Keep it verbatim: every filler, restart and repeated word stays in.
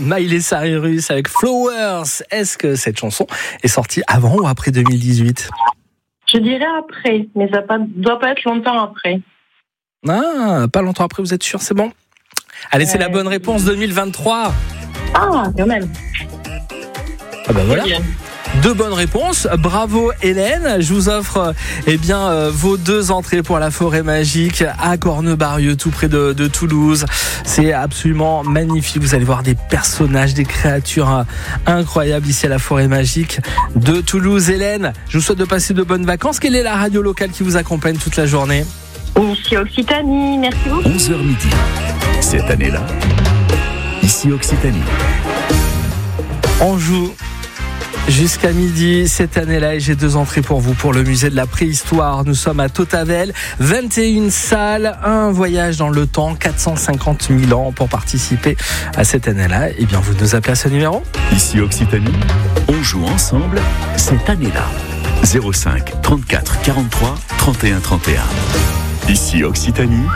Miley Cyrus avec Flowers. Est-ce que cette chanson est sortie avant ou après deux mille dix-huit ? Je dirais après, mais ça ne doit pas être longtemps après. Ah, pas longtemps après, vous êtes sûr, c'est bon ? Allez, c'est Ouais. la bonne réponse, deux mille vingt-trois. Ah, quand même. Ah bah voilà. Bien. Deux bonnes réponses. Bravo Hélène. Je vous offre euh, eh bien euh, vos deux entrées pour la forêt magique à Cornebarieux, tout près de, de Toulouse. C'est absolument magnifique. Vous allez voir des personnages, des créatures euh, incroyables ici à la forêt magique de Toulouse. Hélène, je vous souhaite de passer de bonnes vacances. Quelle est la radio locale qui vous accompagne toute la journée ? Ici Occitanie, merci beaucoup. onze heures midi. Cette année-là, ici Occitanie. On joue jusqu'à midi cette année-là et j'ai deux entrées pour vous pour le musée de la préhistoire. Nous sommes à Tautavel, vingt et une salles, un voyage dans le temps, quatre cent cinquante mille ans pour participer à cette année-là. Eh bien, vous nous appelez à ce numéro ? Ici Occitanie, on joue ensemble cette année-là. zéro cinq trente-quatre quarante-trois trente et un trente et un. Ici Occitanie.